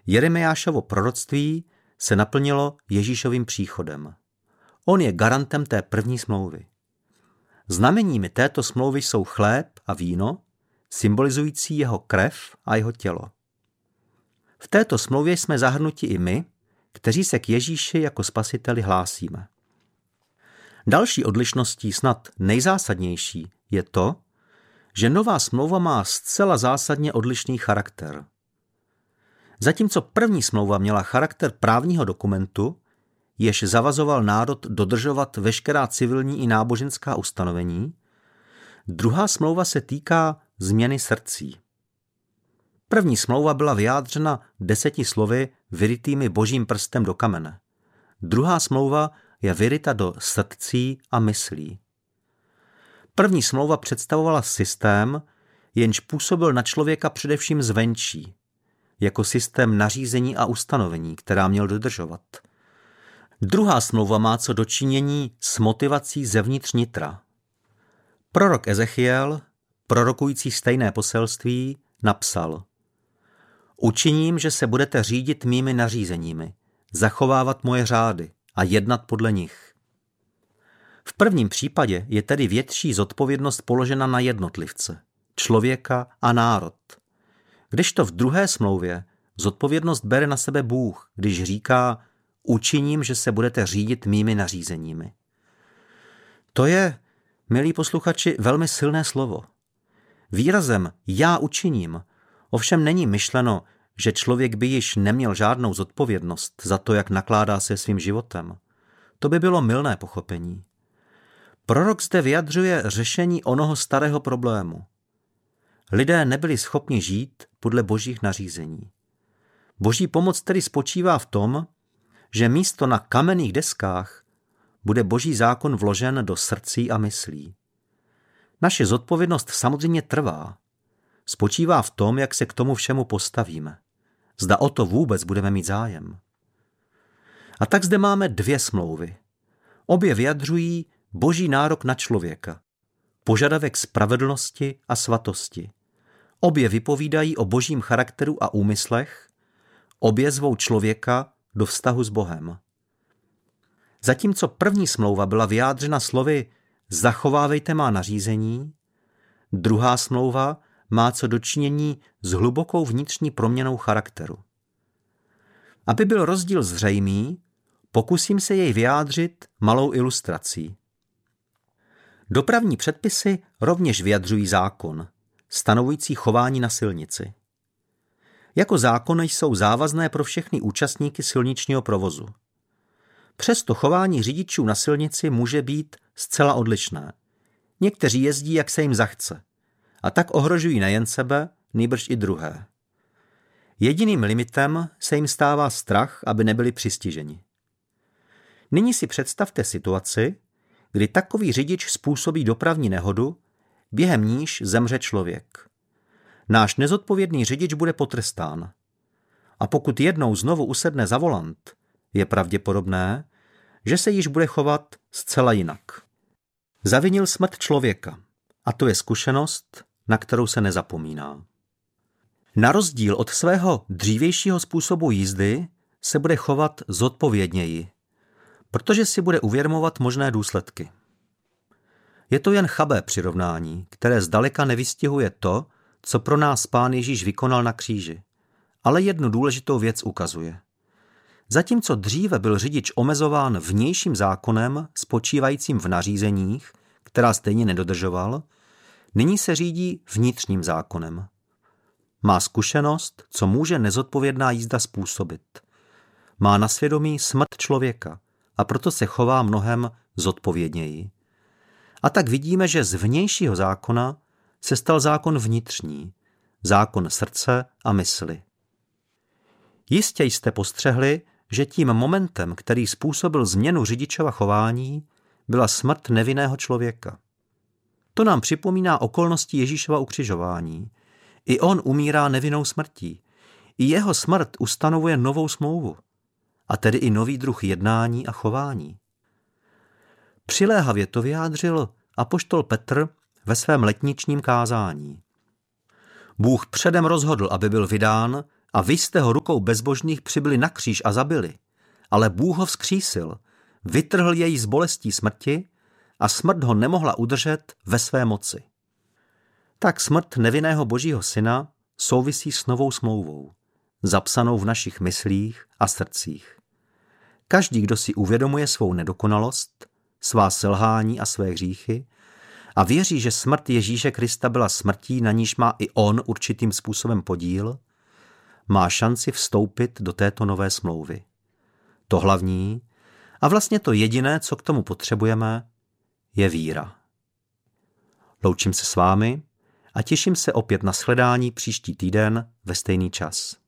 Jeremiášovo proroctví se naplnilo Ježíšovým příchodem. On je garantem té první smlouvy. Znameními této smlouvy jsou chléb a víno, symbolizující jeho krev a jeho tělo. V této smlouvě jsme zahrnuti i my, kteří se k Ježíši jako spasiteli hlásíme. Další odlišností, snad nejzásadnější, je to, že nová smlouva má zcela zásadně odlišný charakter. Zatímco první smlouva měla charakter právního dokumentu, jež zavazoval národ dodržovat veškerá civilní i náboženská ustanovení, druhá smlouva se týká změny srdcí. První smlouva byla vyjádřena 10 slovy vyrytými božím prstem do kamene. Druhá smlouva je vyryta do srdcí a myslí. První smlouva představovala systém, jenž působil na člověka především zvenčí, jako systém nařízení a ustanovení, která měl dodržovat. Druhá smlouva má co dočinění s motivací zevnitř nitra. Prorok Ezechiel, prorokující stejné poselství, napsal: Učiním, že se budete řídit mými nařízeními, zachovávat moje řády a jednat podle nich. V prvním případě je tedy větší zodpovědnost položena na jednotlivce, člověka a národ. Kdežto v druhé smlouvě zodpovědnost bere na sebe Bůh, když říká: Učiním, že se budete řídit mými nařízeními. To je, milí posluchači, velmi silné slovo. Výrazem já učiním ovšem není myšleno, že člověk by již neměl žádnou zodpovědnost za to, jak nakládá se svým životem. To by bylo mylné pochopení. Prorok zde vyjadřuje řešení onoho starého problému. Lidé nebyli schopni žít podle božích nařízení. Boží pomoc tedy spočívá v tom, že místo na kamenných deskách bude boží zákon vložen do srdcí a myslí. Naše zodpovědnost samozřejmě trvá. Spočívá v tom, jak se k tomu všemu postavíme. Zda o to vůbec budeme mít zájem. A tak zde máme 2 smlouvy. Obě vyjadřují boží nárok na člověka, požadavek spravedlnosti a svatosti. Obě vypovídají o božím charakteru a úmyslech, obě zvou člověka do vztahu s Bohem. Zatímco první smlouva byla vyjádřena slovy zachovávejte má nařízení, druhá smlouva má co dočinění s hlubokou vnitřní proměnou charakteru. Aby byl rozdíl zřejmý, pokusím se jej vyjádřit malou ilustrací. Dopravní předpisy rovněž vyjadřují zákon, stanovující chování na silnici. Jako zákony jsou závazné pro všechny účastníky silničního provozu. Přesto chování řidičů na silnici může být zcela odlišné. Někteří jezdí, jak se jim zachce, a tak ohrožují nejen sebe, nýbrž i druhé. Jediným limitem se jim stává strach, aby nebyli přistiženi. Nyní si představte situaci, kdy takový řidič způsobí dopravní nehodu, během níž zemře člověk. Náš nezodpovědný řidič bude potrestán. A pokud jednou znovu usedne za volant, je pravděpodobné, že se již bude chovat zcela jinak. Zavinil smrt člověka, a to je zkušenost, na kterou se nezapomíná. Na rozdíl od svého dřívějšího způsobu jízdy se bude chovat zodpovědněji, protože si bude uvědomovat možné důsledky. Je to jen chabé přirovnání, které zdaleka nevystihuje to, co pro nás Pán Ježíš vykonal na kříži, ale jednu důležitou věc ukazuje. Zatímco dříve byl řidič omezován vnějším zákonem spočívajícím v nařízeních, která stejně nedodržoval, nyní se řídí vnitřním zákonem. Má zkušenost, co může nezodpovědná jízda způsobit. Má na svědomí smrt člověka a proto se chová mnohem zodpovědněji. A tak vidíme, že z vnějšího zákona se stal zákon vnitřní, zákon srdce a mysli. Jistě jste postřehli, že tím momentem, který způsobil změnu řidičova chování, byla smrt nevinného člověka. To nám připomíná okolnosti Ježíšova ukřižování. I on umírá nevinnou smrtí. I jeho smrt ustanovuje novou smlouvu, a tedy i nový druh jednání a chování. Přiléhavě to vyjádřil apoštol Petr ve svém letničním kázání. Bůh předem rozhodl, aby byl vydán a vy jste ho rukou bezbožných přibili na kříž a zabili, ale Bůh ho vzkřísil, vytrhl jej z bolestí smrti a smrt ho nemohla udržet ve své moci. Tak smrt nevinného Božího syna souvisí s novou smlouvou, zapsanou v našich myslích a srdcích. Každý, kdo si uvědomuje svou nedokonalost, svá selhání a své hříchy a věří, že smrt Ježíše Krista byla smrtí, na níž má i on určitým způsobem podíl, má šanci vstoupit do této nové smlouvy. To hlavní a vlastně to jediné, co k tomu potřebujeme, je víra. Loučím se s vámi a těším se opět na shledání příští týden ve stejný čas.